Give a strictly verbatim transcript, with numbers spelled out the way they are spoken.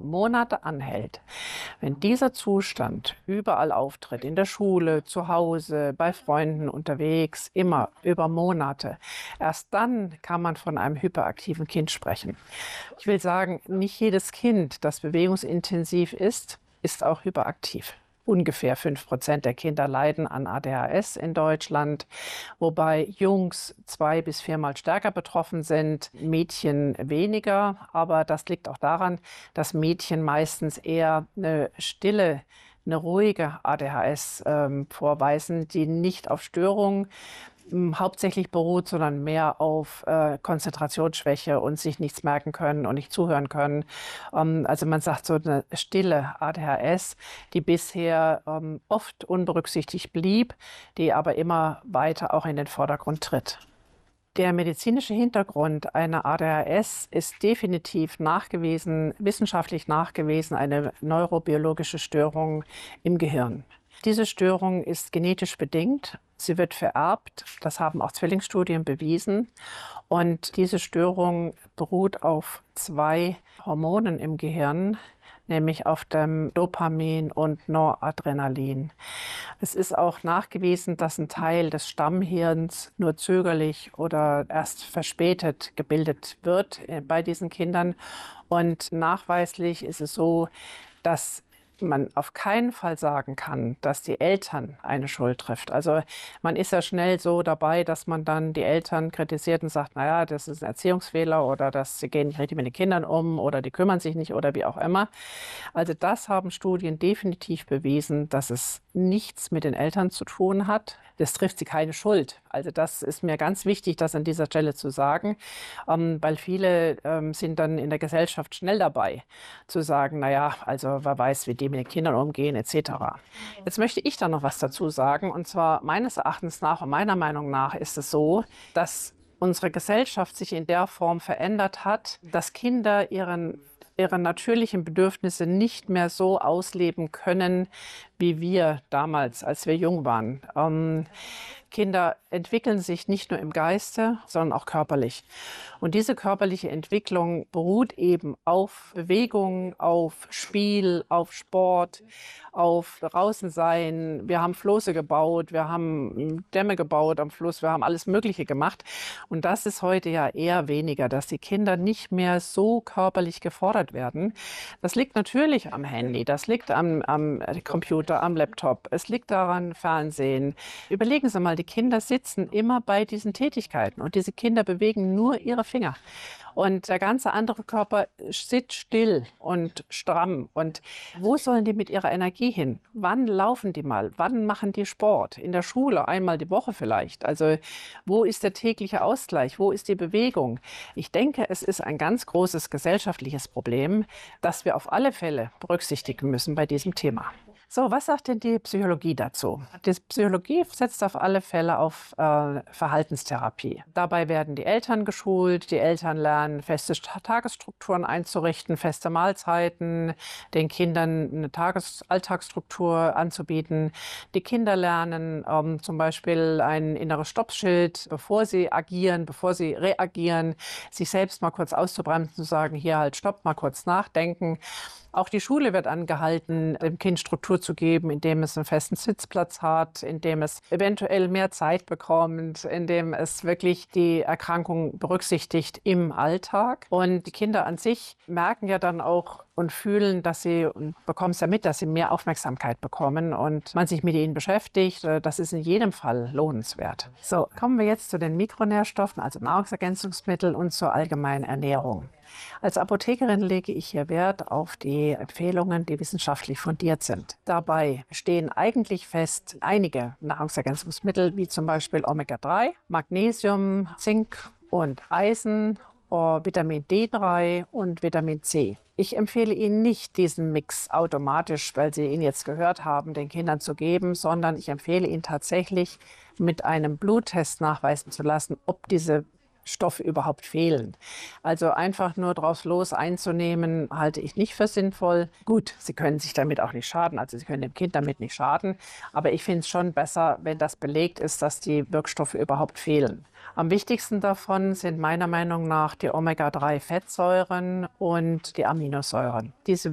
Monate anhält, wenn dieser Zustand überall auftritt, in der Schule, zu Hause, bei Freunden unterwegs, immer über Monate, erst dann kann man von einem hyperaktiven Kind sprechen. Ich will sagen, nicht jedes Kind, das bewegungsintensiv ist, ist auch hyperaktiv. Ungefähr fünf Prozent der Kinder leiden an A D H S in Deutschland, wobei Jungs zwei- bis viermal stärker betroffen sind, Mädchen weniger. Aber das liegt auch daran, dass Mädchen meistens eher eine stille, eine ruhige A D H S ähm, vorweisen, die nicht auf Störungen m, hauptsächlich beruht, sondern mehr auf äh, Konzentrationsschwäche und sich nichts merken können und nicht zuhören können. Ähm, also man sagt so eine stille A D H S, die bisher ähm, oft unberücksichtigt blieb, die aber immer weiter auch in den Vordergrund tritt. Der medizinische Hintergrund einer A D H S ist definitiv nachgewiesen, wissenschaftlich nachgewiesen, eine neurobiologische Störung im Gehirn. Diese Störung ist genetisch bedingt. Sie wird vererbt. Das haben auch Zwillingsstudien bewiesen. Und diese Störung beruht auf zwei Hormonen im Gehirn, nämlich auf dem Dopamin und Noradrenalin. Es ist auch nachgewiesen, dass ein Teil des Stammhirns nur zögerlich oder erst verspätet gebildet wird bei diesen Kindern. Und nachweislich ist es so, dass man auf keinen Fall sagen kann, dass die Eltern eine Schuld trifft. Also man ist ja schnell so dabei, dass man dann die Eltern kritisiert und sagt, naja, das ist ein Erziehungsfehler oder dass sie gehen nicht richtig mit den Kindern um oder die kümmern sich nicht oder wie auch immer. Also das haben Studien definitiv bewiesen, dass es nichts mit den Eltern zu tun hat. Das trifft sie keine Schuld. Also das ist mir ganz wichtig, das an dieser Stelle zu sagen, ähm, weil viele ähm, sind dann in der Gesellschaft schnell dabei, zu sagen, naja, also wer weiß, wie die mit den Kindern umgehen, et cetera. Jetzt möchte ich da noch was dazu sagen. Und zwar meines Erachtens nach und meiner Meinung nach ist es so, dass unsere Gesellschaft sich in der Form verändert hat, dass Kinder ihren ihre natürlichen Bedürfnisse nicht mehr so ausleben können, wie wir damals, als wir jung waren. Ähm, Kinder entwickeln sich nicht nur im Geiste, sondern auch körperlich. Und diese körperliche Entwicklung beruht eben auf Bewegung, auf Spiel, auf Sport, auf draußen sein. Wir haben Floße gebaut, wir haben Dämme gebaut am Fluss, wir haben alles Mögliche gemacht. Und das ist heute ja eher weniger, dass die Kinder nicht mehr so körperlich gefordert werden. Das liegt natürlich am Handy, das liegt am, am Computer, am Laptop, es liegt daran, Fernsehen. Überlegen Sie mal, die Kinder sitzen immer bei diesen Tätigkeiten und diese Kinder bewegen nur ihre Finger. Und der ganze andere Körper sitzt still und stramm. Und wo sollen die mit ihrer Energie hin? Wann laufen die mal? Wann machen die Sport? In der Schule einmal die Woche vielleicht. Also wo ist der tägliche Ausgleich? Wo ist die Bewegung? Ich denke, es ist ein ganz großes gesellschaftliches Problem, das wir auf alle Fälle berücksichtigen müssen bei diesem Thema. So, was sagt denn die Psychologie dazu? Die Psychologie setzt auf alle Fälle auf äh, Verhaltenstherapie. Dabei werden die Eltern geschult, die Eltern lernen, feste Tagesstrukturen einzurichten, feste Mahlzeiten, den Kindern eine Tages Alltagsstruktur anzubieten. Die Kinder lernen ähm, zum Beispiel ein inneres Stoppschild, bevor sie agieren, bevor sie reagieren, sich selbst mal kurz auszubremsen, zu sagen, hier halt stopp, mal kurz nachdenken. Auch die Schule wird angehalten, dem Kind Struktur zu geben, indem es einen festen Sitzplatz hat, indem es eventuell mehr Zeit bekommt, indem es wirklich die Erkrankung berücksichtigt im Alltag. Und die Kinder an sich merken ja dann auch und fühlen, dass sie, und bekommen es ja mit, dass sie mehr Aufmerksamkeit bekommen und man sich mit ihnen beschäftigt. Das ist in jedem Fall lohnenswert. So, kommen wir jetzt zu den Mikronährstoffen, also Nahrungsergänzungsmittel und zur allgemeinen Ernährung. Als Apothekerin lege ich hier Wert auf die Empfehlungen, die wissenschaftlich fundiert sind. Dabei stehen eigentlich fest einige Nahrungsergänzungsmittel, wie zum Beispiel Omega drei, Magnesium, Zink und Eisen, Vitamin D drei und Vitamin C. Ich empfehle Ihnen nicht, diesen Mix automatisch, weil Sie ihn jetzt gehört haben, den Kindern zu geben, sondern ich empfehle Ihnen tatsächlich, mit einem Bluttest nachweisen zu lassen, ob diese Stoffe überhaupt fehlen. Also einfach nur draus los einzunehmen, halte ich nicht für sinnvoll. Gut, Sie können sich damit auch nicht schaden, also Sie können dem Kind damit nicht schaden, aber ich finde es schon besser, wenn das belegt ist, dass die Wirkstoffe überhaupt fehlen. Am wichtigsten davon sind meiner Meinung nach die Omega drei Fettsäuren und die Aminosäuren. Diese